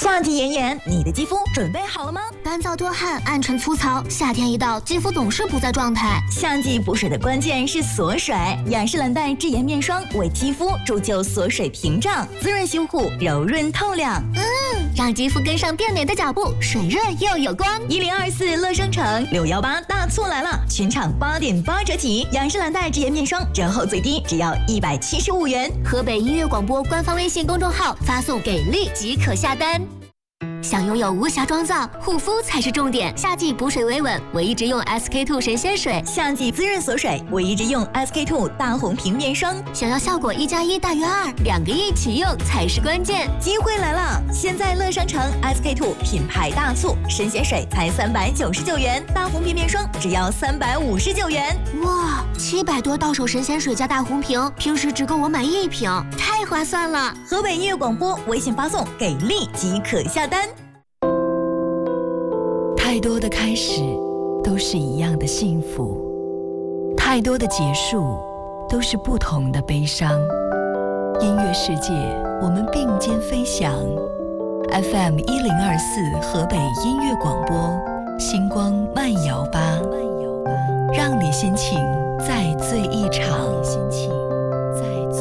夏季炎炎，你的肌肤准备好了吗？ 干燥多汗、暗沉粗糙，夏天一到，肌肤总是不在状态。 夏季补水的关键是锁水，雅诗兰黛智妍面霜为肌肤铸就锁水屏障，滋润修护，柔润透亮。 让肌肤跟上变美的脚步，水润又有光。 1024乐商城618大促来了，全场8.8折起，雅诗兰黛智妍面霜折后最低只要175元。 河北音乐广播官方微信公众号发送给力即可下单。想拥有无瑕妆造，护肤才是重点。夏季补水维稳，我一直用 SK2 神仙水； 夏季滋润锁水，我一直用 SK2 大红瓶面霜。 想要效果1+1大于2，2个一起用才是关键。 机会来了！现在乐商城 SK2 品牌大促，神仙水才399元，大红瓶面霜只要359元。 哇，700多到手神仙水加大红瓶，平时只够我买1瓶，太划算了！ 河北音乐广播微信发送给力即可下单。 太多的开始都是一样的幸福，太多的结束都是不同的悲伤。音乐世界，我们并肩飞翔。FM 1024河北音乐广播，星光慢摇吧，让你心情再醉一场。